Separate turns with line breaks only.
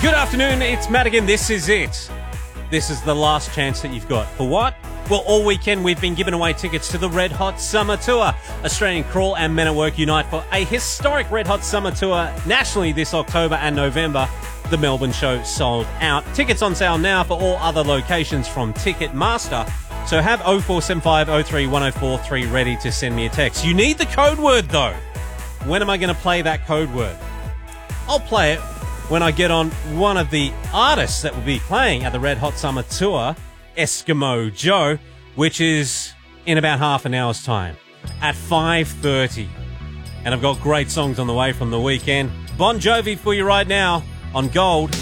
Good afternoon, it's Matt again. This is it. This is the last chance that you've got. For what? Well, all weekend we've been giving away tickets to the Red Hot Summer Tour. Australian Crawl and Men at Work unite for a historic Red Hot Summer Tour nationally this October and November. The Melbourne show sold out. Tickets on sale now for all other locations from Ticketmaster. So have 0475 03 1043 ready to send me a text. You need the code word though. When am I going to play that code word? I'll play it when I get on one of the artists that will be playing at the Red Hot Summer Tour, Eskimo Joe, which is in about half an hour's time at 5:30. And I've got great songs on the way from the weekend. Bon Jovi for you right now on Gold.